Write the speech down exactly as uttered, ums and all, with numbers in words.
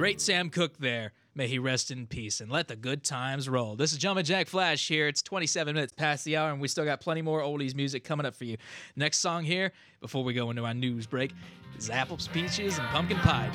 great Sam Cooke there. May he rest in peace and let the good times roll. This is Jumpin' Jack Flash here. It's twenty-seven minutes past the hour, and we still got plenty more oldies music coming up for you. Next song here, before we go into our news break, is Apples, Peaches, and Pumpkin Pie.